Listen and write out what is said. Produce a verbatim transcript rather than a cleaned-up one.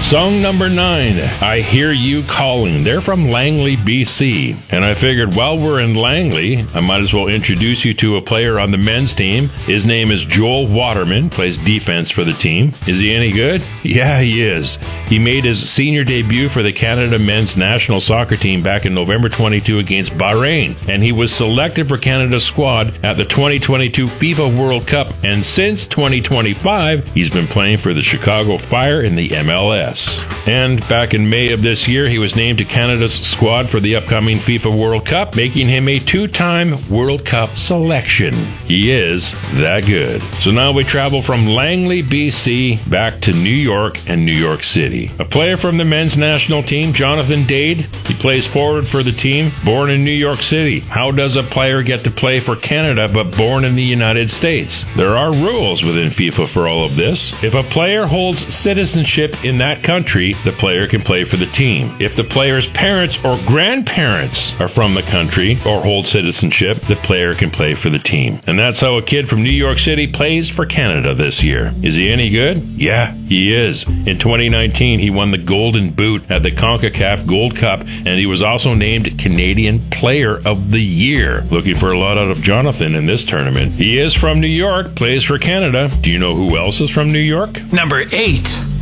Song number nine, I Hear You Calling. They're from Langley, B C. And I figured while we're in Langley, I might as well introduce you to a player on the men's team. His name is Joel Waterman, plays defense for the team. Is he any good? Yeah, he is. He made his senior debut for the Canada men's national soccer team back in November twenty-two against Bahrain, and he was selected for Canada's squad at the twenty twenty-two FIFA World Cup, and since twenty twenty-five, he's been playing for the Chicago Fire in the M L S. And back in May of this year, he was named to Canada's squad for the upcoming FIFA World Cup, making him a two-time World Cup selection. He is that good. So now we travel from Langley, B C, back to New York and New York City. A player from the men's national team, Jonathan Dade. He plays forward for the team, born in New York City. How does a player get to play for Canada but born in the United States? There are rules within FIFA for all of this. If a player holds citizenship in that country, the player can play for the team. If the player's parents or grandparents are from the country or hold citizenship, the player can play for the team. And that's how a kid from New York City plays for Canada this year. Is he any good? Yeah, he is. In twenty nineteen, he won the Golden Boot at the CONCACAF Gold Cup, and he was also named Canadian Player of the Year. Looking for a lot out of Jonathan in this tournament. He is from New York, plays for Canada. Do you know who else is from New York? Number eight.